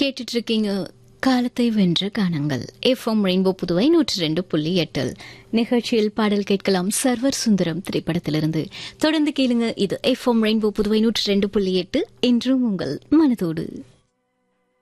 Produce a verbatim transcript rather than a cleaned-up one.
கேட்டுட்டு இருக்கீங்க காலத்தை வென்ற கானங்கள் எஃப்எம் ரெயின்போ புதுவை நூற்றி ரெண்டு புள்ளி எட்டில் நிகழ்ச்சியில் பாடல் கேட்கலாம் சர்வர் சுந்தரம் திரைப்படத்திலிருந்து. தொடர்ந்து கேளுங்க. இது எஃப்எம் ரெயின்போ புதுவை நூற்றி ரெண்டு புள்ளி எட்டு என்றும் உங்கள் மனதோடு.